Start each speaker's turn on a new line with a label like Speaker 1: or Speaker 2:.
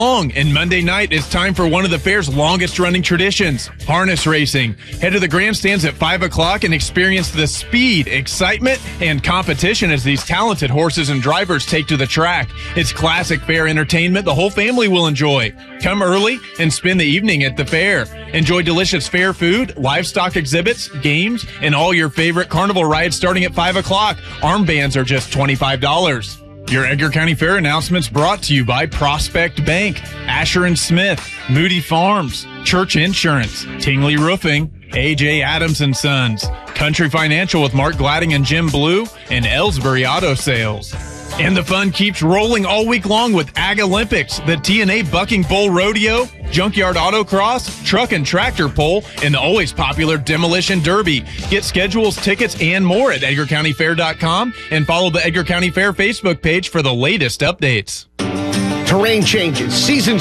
Speaker 1: And Monday night is time for one of the fair's longest running traditions, harness racing. Head to the grandstands at 5 o'clock and experience the speed, excitement, and competition as these talented horses and drivers take to the track. It's classic fair entertainment the whole family will enjoy. Come early and spend the evening at the fair. Enjoy delicious fair food, livestock exhibits, games, and all your favorite carnival rides starting at 5 o'clock. Armbands are just $25. Your Edgar County Fair announcements brought to you by Prospect Bank, Asher & Smith, Moody Farms, Church Insurance, Tingley Roofing, A.J. Adams & Sons, Country Financial with Mark Gladding and Jim Blue, and Ellsbury Auto Sales. And the fun keeps rolling all week long with Ag Olympics, the TNA Bucking Bull Rodeo, Junkyard Autocross, Truck and Tractor Pull, and the always popular Demolition Derby. Get schedules, tickets, and more at EdgarCountyFair.com and follow the Edgar County Fair Facebook page for the latest updates.
Speaker 2: Terrain changes, seasons